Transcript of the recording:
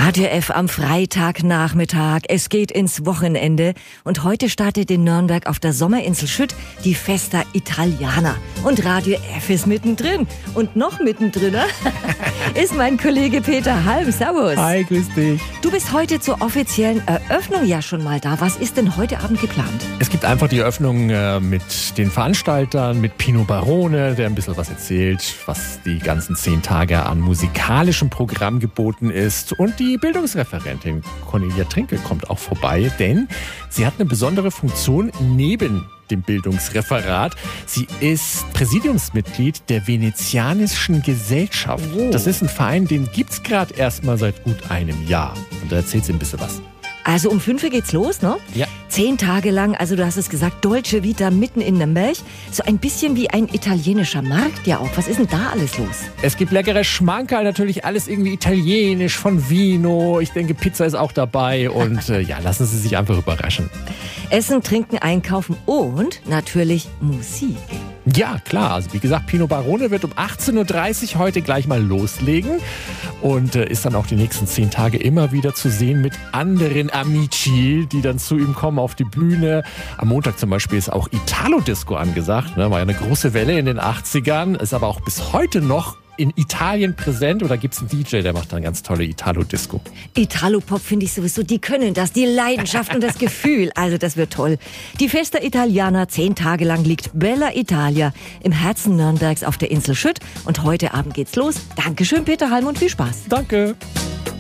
Radio F am Freitagnachmittag. Es geht ins Wochenende und heute startet in Nürnberg auf der Sommerinsel Schütt die Festa Italiana. Und Radio F ist mittendrin. Und noch mittendrin ist mein Kollege Peter Halm. Servus. Hi, grüß dich. Du bist heute zur offiziellen Eröffnung ja schon mal da. Was ist denn heute Abend geplant? Es gibt einfach die Eröffnung mit den Veranstaltern, mit Pino Barone, der ein bisschen was erzählt, was die ganzen 10 Tage an musikalischem Programm geboten ist. Und die Bildungsreferentin Cornelia Trinke kommt auch vorbei, denn sie hat eine besondere Funktion neben dem Bildungsreferat. Sie ist Präsidiumsmitglied der Venezianischen Gesellschaft. Oh. Das ist ein Verein, den gibt es gerade erst mal seit gut einem Jahr. Und da erzählt sie ein bisschen was. Also um 5 Uhr geht's los, ne? Ja. 10 Tage lang, also du hast es gesagt, Dolce Vita mitten in Nürnberg. So ein bisschen wie ein italienischer Markt ja auch. Was ist denn da alles los? Es gibt leckere Schmankerl, natürlich alles irgendwie italienisch, von Vino. Ich denke, Pizza ist auch dabei. Und ja, lassen Sie sich einfach überraschen. Essen, Trinken, Einkaufen und natürlich Musik. Ja, klar. Also wie gesagt, Pino Barone wird um 18.30 Uhr heute gleich mal loslegen und ist dann auch die nächsten 10 Tage immer wieder zu sehen mit anderen Amici, die dann zu ihm kommen auf die Bühne. Am Montag zum Beispiel ist auch Italo-Disco angesagt. Ne? War ja eine große Welle in den 80ern, ist aber auch bis heute noch in Italien präsent. Oder gibt es einen DJ, der macht dann ganz tolle Italo-Disco. Italo-Pop finde ich sowieso, die können das, die Leidenschaft und das Gefühl. Also das wird toll. Die Festa Italiana, 10 Tage lang liegt Bella Italia im Herzen Nürnbergs auf der Insel Schütt. Und heute Abend geht's los. Dankeschön, Peter Halm, und viel Spaß. Danke.